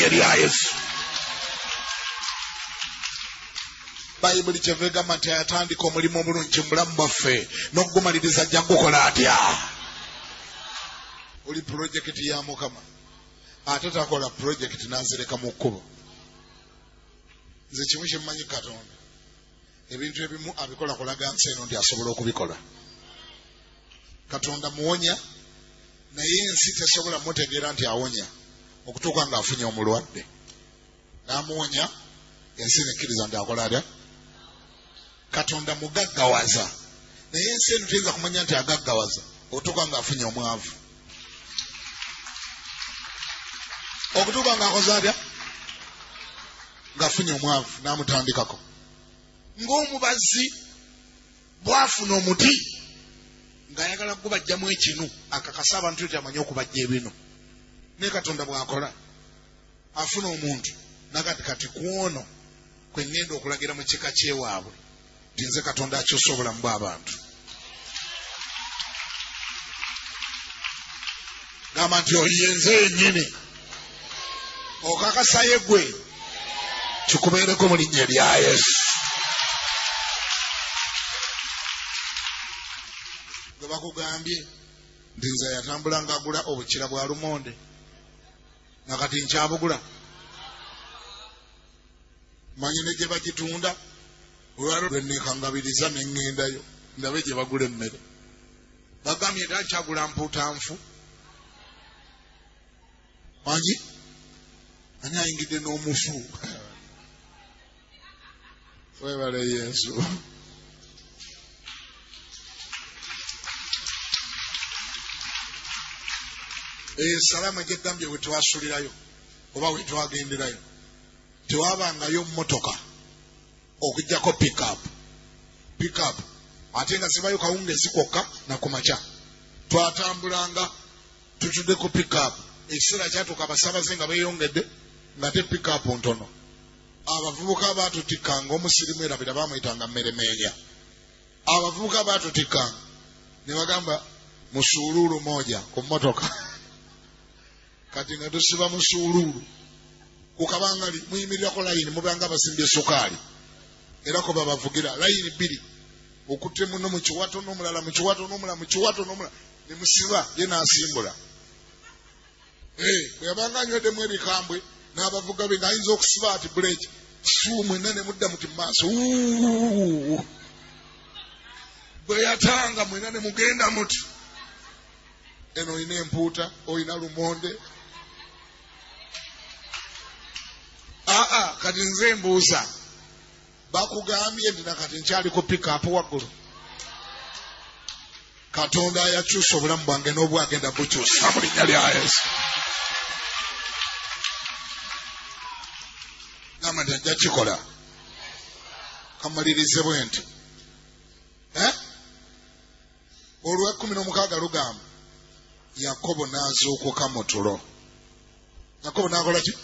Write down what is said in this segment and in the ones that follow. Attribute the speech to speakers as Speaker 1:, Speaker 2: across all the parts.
Speaker 1: lya Yesu. Bayibuli kyevegamba nti ayatandika omulimu omulungi mulamu bwaffe n'okugumaliriza ajja kukola atya. Oli pulojekiti ya Mukama ate takola pulojekiti n'azireka mu kkubo. Nze kimu kye mmanyi Katonda, ebintu ebimu abikola kulaga nsi eno nti asobola okubikola. Katonda muwonya naye ensi tesobola mutegeera nti awonya okutuuka ng'afunye omulwadde n'amuwonya, ensi nekkiriza nti akola atya. Katonda mugaggawaza naye ensi eno tuyinza kumanya nti agaggawaza okutuuka ng'afunye omwavu, okutuuka ng'akoze atya, ng'afunye omwavu n'amutandikako. Ng'omubazi bw'afuna omuti ng'ayagala gubajjamu ekinu akakasa abantu nti amanyi okubajja ebino. Naye Katonda bw'akola afuna omuntu nakati kati kuono kwe ŋŋenda okulagira mu kika ky'ewaabwe nti nze Katonda akyusa obulamu bw'abantu. Gamba nti oye nze yennyini okakasaye gwe kikubeereko mu linnya lya Yesu. Gwe bakugambye nti nze yatambula ng'agula obukira bwa lumonde nakati nkyabugula, manyi ne gye bagitunda olwalo lwenneekangabiriza ne ŋŋendayo ndabe gye bagula emmere. Bagambye nti akyagula mpuutanfu, manyi ani ayingidde n'omufu. Webale Yesu. Salama gyegambye we twasulirayo oba we twagenderayo tewabangayo mmotoka okujjako pickup ate nga zibayo kawungezi kokka na kumakya. Twatambulanga tutudde ku pickup, ekiseera kyatuuka abasaabaze nga beeyongedde nga te pickup ntono. Abavubuka baatutikkanga, omusirimu erabira bamwyitanga mmeremeenya. Abavubuka baatutikkanga ne bagamba musuuluulu moja ku mmotoka. Kati nga tusiba musuuluulu ku kabangali muyimirirako layini mubanga abasimbye sukaali era ko babavugira layini bbiri okutte muno mu kiwato n'omulala mu kiwato n'omulala mu kiwato n'omulala ne musiba ye n'asimbula. Bwe yabanga anyweddemu ebikambwe n'abavuga be ng'ayinza okusiba ati buleeki mwenna ne mudda muti mu maaso. Bwe yatanga mwenna ne mugenda muti eno olina empuuta olina lumonde. Kati nze mbuuza, bakugambye nti nakati nkyali ku pickup waggulu. Katonda yakyusa obulamu bwange n'obwagenda bukyusa mu linnya lya Yesu. Gamba nti ajja kikola. Kamalirize bwe nti olwa 16 lugamba Yakobo n'azuukuka mu tulo. Yakobo n'akola ki?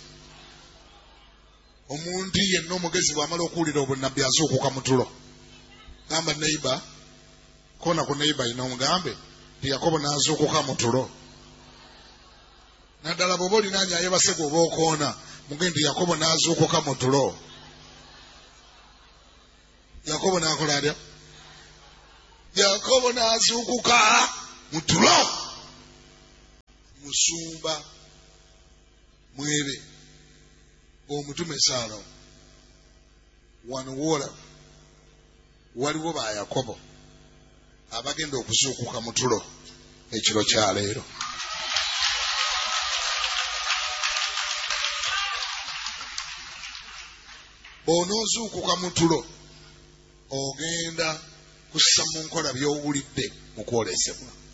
Speaker 1: Omuntu yenna omugezi bw'amala okuwulira obunnabbi azuukuka mu tulo. Gamba neighbor, koona ku neighbor ino omugambe nti Yakobo n'azuukuka mu tulo. Naddala bw'oba olinaanye ayebase gw'oba okoona muge nti Yakobo n'azuukuka mu tulo. Yakobo n'akola atya? Yakobo n'azuukuka mu tulo. Musumba mwebe omutume Saalo wano wola waliwo ba Yakobo abagenda okuzuukuka mu tulo ekiro kya leero. Onoozuukuka mu tulo ogenda kussa mu nkola by'owulidde mu kwolesebwa.